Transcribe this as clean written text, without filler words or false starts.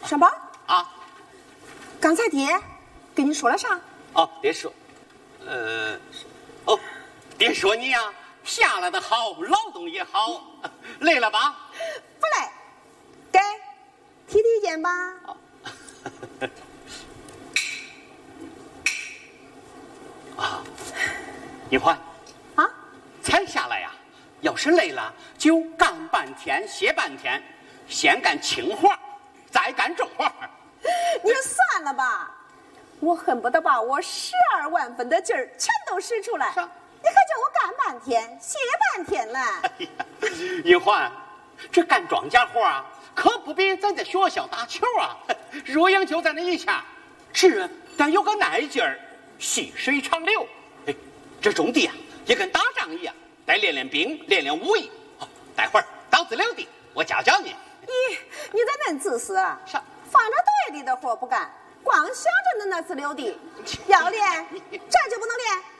什么？ 啊？ 刚才爹跟你说了啥？ 哦，爹说，爹说你呀、下来的好，劳动也好，累了吧？ 不累，给提意见吧。 啊，银环啊， 才下来呀、要是累了，就干半天歇半天，先干轻活，再干重活。 你算了吧，我恨不得把我12万分的劲儿全都使出来，你还叫我干半天歇半天呢？ 哎呀，银环，这干庄稼活啊，可不比咱在学校打球啊，若营就在那一下，这得有个耐劲儿，细水长流。哎，这种地啊，也跟打仗一样，得练练兵，练练武艺。待会儿到自留地，我教教你。 咦，你咋恁自私啊？ 啥？ 放着队里的活不干，光想着那自留地，要练这就不能练。